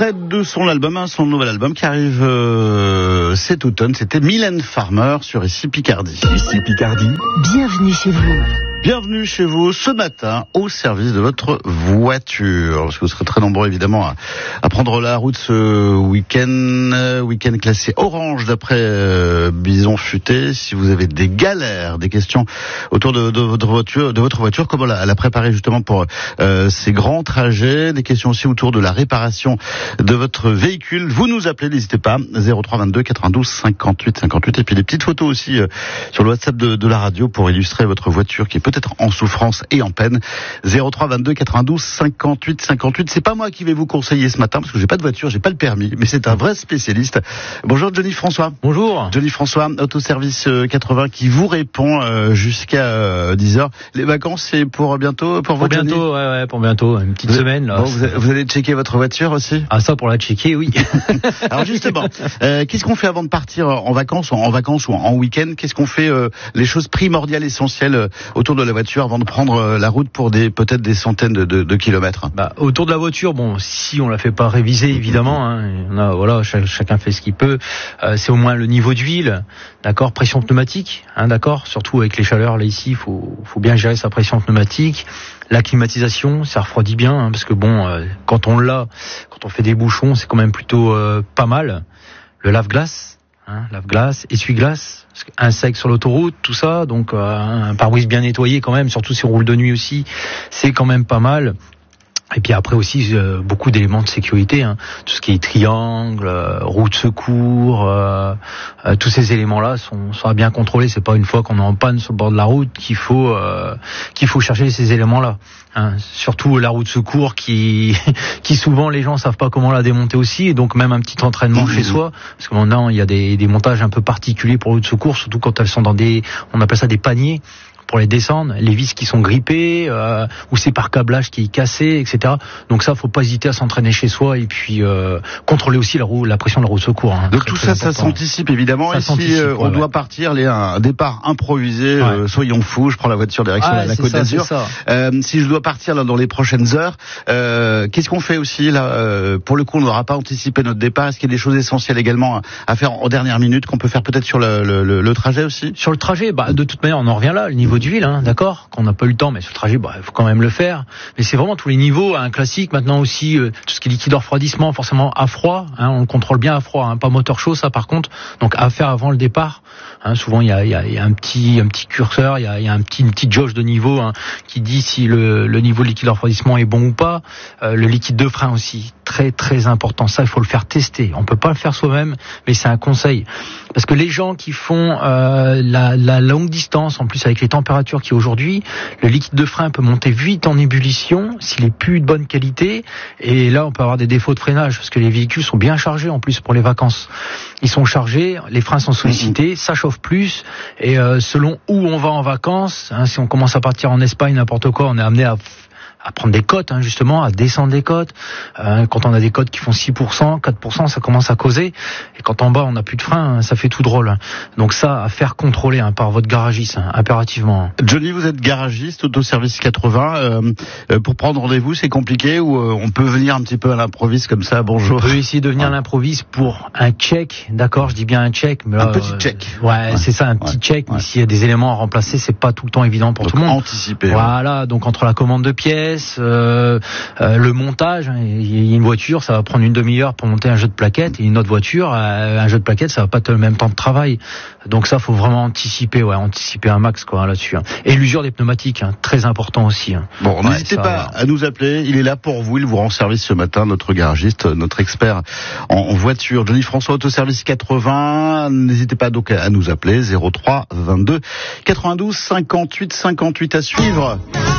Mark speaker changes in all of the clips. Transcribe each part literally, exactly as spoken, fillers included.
Speaker 1: extrait de son album, hein, son nouvel album qui arrive euh, cet automne. C'était Mylène Farmer sur Ici Picardie.
Speaker 2: Ici Picardie.
Speaker 3: Bienvenue chez vous.
Speaker 1: Bienvenue chez vous ce matin au service de votre voiture. Parce que vous serez très nombreux évidemment à, à prendre la route ce week-end. Week-end classé orange d'après euh, Bison Futé. Si vous avez des galères, des questions autour de, de votre voiture, de votre voiture, comment la, la préparer justement pour euh, ces grands trajets, des questions aussi autour de la réparation de votre véhicule, vous nous appelez, n'hésitez pas, zéro trois vingt-deux quatre-vingt-douze cinquante-huit cinquante-huit. Et puis des petites photos aussi euh, sur le WhatsApp de, de la radio pour illustrer votre voiture qui est peut-être en souffrance et en peine. zéro trois vingt-deux quatre-vingt-douze cinquante-huit cinquante-huit. C'est pas moi qui vais vous conseiller ce matin parce que j'ai pas de voiture, j'ai pas le permis, mais c'est un vrai spécialiste. Bonjour Johnny François.
Speaker 4: Bonjour.
Speaker 1: Johnny François, Autoservice quatre-vingts qui vous répond euh, jusqu'à euh, dix heures. Les vacances c'est pour bientôt pour,
Speaker 4: pour
Speaker 1: vous Johnny.
Speaker 4: Bientôt, ouais, ouais, pour bientôt, une petite
Speaker 1: vous,
Speaker 4: semaine là.
Speaker 1: Bon, vous, vous allez checker votre voiture aussi?
Speaker 4: Ah ça pour la checker, oui.
Speaker 1: Alors justement, euh, qu'est-ce qu'on fait avant de partir en vacances, en vacances ou en week-end? Qu'est-ce qu'on fait euh, les choses primordiales, essentielles euh, autour de la voiture avant de prendre euh, la route pour des peut-être des centaines de, de, de kilomètres?
Speaker 4: Bah, autour de la voiture, bon, si on la fait pas réviser, évidemment, hein, on a, voilà, ch- chacun fait ce qu'il peut. Euh, c'est au moins le niveau d'huile, d'accord, pression pneumatique, hein, d'accord. Surtout avec les chaleurs là ici, faut faut bien gérer sa pression pneumatique. La climatisation, ça refroidit bien, hein, parce que bon, euh, quand on l'a, quand on fait des bouchons, c'est quand même plutôt euh, pas mal. Le lave-glace, hein, lave-glace, essuie-glace, un sec sur l'autoroute, tout ça, donc euh, un pare-brise bien nettoyé quand même, surtout si on roule de nuit aussi, c'est quand même pas mal. Et puis après aussi euh, beaucoup d'éléments de sécurité, hein. Tout ce qui est triangle, euh, roue de secours, euh, euh, tous ces éléments-là sont, sont à bien contrôler. C'est pas une fois qu'on est en panne sur le bord de la route qu'il faut euh, qu'il faut chercher ces éléments-là. Hein. Surtout la roue de secours qui qui souvent les gens savent pas comment la démonter aussi, et donc même un petit entraînement mmh. chez soi, parce que maintenant il y a des, des montages un peu particuliers pour les roues de secours, surtout quand elles sont dans des, on appelle ça des paniers. Pour les descendre, les vis qui sont grippées, euh, ou c'est par câblage qui est cassé, et cetera. Donc ça, faut pas hésiter à s'entraîner chez soi et puis euh, contrôler aussi la roue, la pression de la roue de secours. Hein,
Speaker 1: Donc
Speaker 4: très,
Speaker 1: tout
Speaker 4: très
Speaker 1: ça,
Speaker 4: important.
Speaker 1: ça s'anticipe évidemment.
Speaker 4: Ça
Speaker 1: et si
Speaker 4: s'anticipe,
Speaker 1: on
Speaker 4: ouais,
Speaker 1: doit
Speaker 4: ouais.
Speaker 1: partir, les, un départ improvisé, ouais. euh, soyons fous, je prends la voiture direction
Speaker 4: ah,
Speaker 1: la, la
Speaker 4: c'est
Speaker 1: Côte
Speaker 4: ça,
Speaker 1: d'Azur. Euh, si je dois partir là dans les prochaines heures, euh, qu'est-ce qu'on fait aussi là euh, pour le coup, on n'aura pas anticipé notre départ. Est-ce qu'il y a des choses essentielles également à, à faire en dernière minute qu'on peut faire peut-être sur le, le, le, le trajet aussi?
Speaker 4: Sur le trajet, bah de toute manière, on en revient là, le niveau d'huile, hein, d'accord, qu'on n'a pas eu le temps, mais sur le trajet, bah il faut quand même le faire. Mais c'est vraiment tous les niveaux, un classique. Maintenant aussi, euh, tout ce qui est liquide de refroidissement, forcément à froid, hein, on le contrôle bien à froid, hein, pas moteur chaud, ça par contre. Donc à faire avant le départ. Hein, souvent il y a, y, a, y a un petit, un petit curseur, il y a, y a un petit, une petite jauge de niveau, hein, qui dit si le, le niveau de liquide de refroidissement est bon ou pas. Euh, le liquide de frein aussi, très très important. Ça, il faut le faire tester. On peut pas le faire soi-même, mais c'est un conseil. Parce que les gens qui font euh, la, la longue distance, en plus avec les températures qui aujourd'hui, le liquide de frein peut monter vite en ébullition s'il est plus de bonne qualité. Et là, on peut avoir des défauts de freinage parce que les véhicules sont bien chargés en plus pour les vacances. Ils sont chargés, les freins sont sollicités, ça chauffe plus. Et euh, selon où on va en vacances, hein, si on commence à partir en Espagne, n'importe quoi, on est amené à à prendre des côtes, hein, justement, à descendre des côtes. Euh, quand on a des côtes qui font six pour cent, quatre pour cent, ça commence à causer. Et quand en bas, on n'a plus de frein, hein, ça fait tout drôle. Donc ça, à faire contrôler, hein, par votre garagiste, hein, impérativement.
Speaker 1: Johnny, vous êtes garagiste, Autoservice quatre-vingts. Euh, pour prendre rendez-vous, c'est compliqué ou euh, on peut venir un petit peu à l'improviste comme ça? Bonjour.
Speaker 4: On peut essayer de venir à l'improviste pour un check, d'accord, je dis bien un check. Mais là,
Speaker 1: un petit
Speaker 4: euh,
Speaker 1: check.
Speaker 4: Ouais,
Speaker 1: ouais,
Speaker 4: c'est ça, un petit
Speaker 1: ouais,
Speaker 4: check.
Speaker 1: ouais.
Speaker 4: Mais s'il y a des éléments à remplacer, c'est pas tout le temps évident pour
Speaker 1: donc
Speaker 4: tout le monde.
Speaker 1: Anticiper.
Speaker 4: Voilà, ouais. Donc entre la commande de pièces, Euh, euh, le montage, hein, il y a une voiture, ça va prendre une demi-heure pour monter un jeu de plaquettes, et une autre voiture, euh, un jeu de plaquettes, ça va pas être le même temps de travail. Donc ça, faut vraiment anticiper, ouais, anticiper un max, quoi, hein, là-dessus. Hein. Et l'usure des pneumatiques, hein, très important aussi. Hein.
Speaker 1: Bon,
Speaker 4: ouais,
Speaker 1: n'hésitez
Speaker 4: ça,
Speaker 1: pas
Speaker 4: ouais.
Speaker 1: à nous appeler. Il est là pour vous. Il vous rend service ce matin, notre garagiste, notre expert en, en voiture. Johnny François, Autoservice quatre-vingts. N'hésitez pas donc à nous appeler zéro trois vingt-deux quatre-vingt-douze cinquante-huit cinquante-huit à suivre.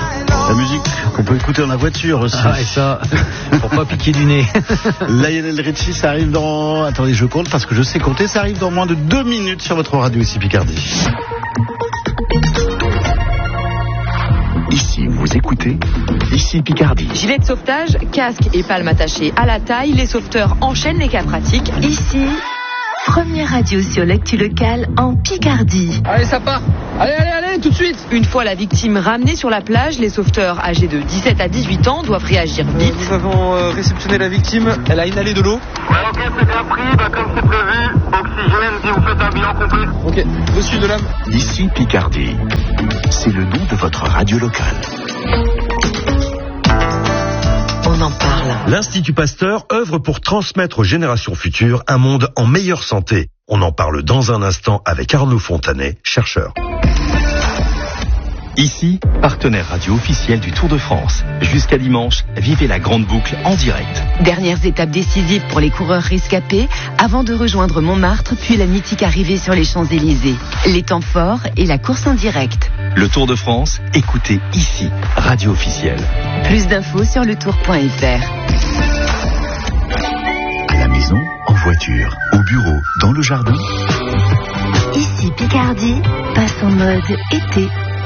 Speaker 1: La musique qu'on peut écouter dans la voiture aussi.
Speaker 4: Ah, et ça, pour pas piquer du nez.
Speaker 1: Lionel Richie, ça arrive dans... Attendez, je compte parce que je sais compter. Ça arrive dans moins de deux minutes sur votre radio ici Picardie.
Speaker 2: Ici, vous écoutez Ici Picardie.
Speaker 3: Gilet de sauvetage, casque et palme attachée à la taille, les sauveteurs enchaînent les cas pratiques. Ici, première radio sur l'actu locale en Picardie.
Speaker 5: Allez, ça part. Allez, allez, allez.
Speaker 3: Ouais, tout de suite. Une fois la victime ramenée sur la plage, les sauveteurs âgés de dix-sept à dix-huit ans doivent réagir vite.
Speaker 5: Nous avons euh, réceptionné la victime, elle a inhalé de l'eau.
Speaker 6: Ouais, ok, c'est bien pris, bah, comme c'est prévu, oxygène, si vous faites un bilan complet.
Speaker 5: Ok, reçu de l'âme.
Speaker 2: Ici Picardie. C'est le nom de votre radio locale.
Speaker 3: On en parle.
Speaker 7: L'Institut Pasteur œuvre pour transmettre aux générations futures un monde en meilleure santé. On en parle dans un instant avec Arnaud Fontanet, chercheur.
Speaker 2: Ici, partenaire radio officiel du Tour de France. Jusqu'à dimanche, vivez la grande boucle en direct.
Speaker 8: Dernières étapes décisives pour les coureurs rescapés avant de rejoindre Montmartre puis la mythique arrivée sur les Champs-Élysées. Les temps forts et la course en direct.
Speaker 2: Le Tour de France, écoutez ici, radio officielle.
Speaker 8: Plus d'infos sur le tour point f r.
Speaker 2: À la maison, en voiture, au bureau, dans le jardin.
Speaker 8: Ici Picardie passe en mode été.